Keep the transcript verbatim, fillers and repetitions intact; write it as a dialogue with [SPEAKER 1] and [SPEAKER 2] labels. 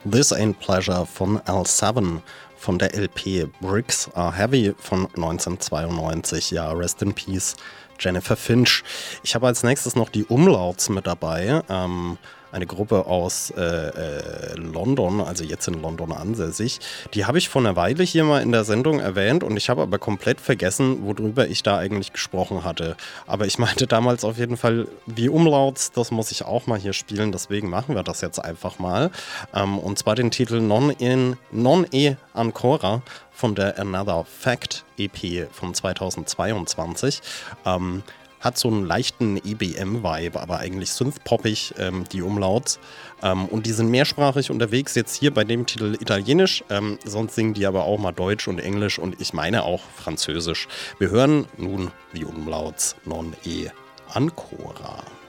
[SPEAKER 1] This Ain't Pleasure von L sieben von der L P Bricks Are Heavy von neunzehnhundertzweiundneunzig. Ja, rest in peace, Jennifer Finch. Ich habe als nächstes noch die Umlauts mit dabei. Ähm, eine Gruppe aus äh, äh, London, also jetzt in London ansässig. Die habe ich vor einer Weile hier mal in der Sendung erwähnt und ich habe aber komplett vergessen, worüber ich da eigentlich gesprochen hatte. Aber ich meinte damals auf jeden Fall, die Umlauts, das muss ich auch mal hier spielen, deswegen machen wir das jetzt einfach mal. Ähm, und zwar den Titel Non in Non e Ancora von der Another Fact E P von zweitausendzweiundzwanzig. Ähm, Hat so einen leichten E B M-Vibe, aber eigentlich synthpoppig, ähm, die Umlauts. Ähm, und die sind mehrsprachig unterwegs, jetzt hier bei dem Titel Italienisch. Ähm, sonst singen die aber auch mal Deutsch und Englisch und ich meine auch Französisch. Wir hören nun die Umlauts Non e Ancora.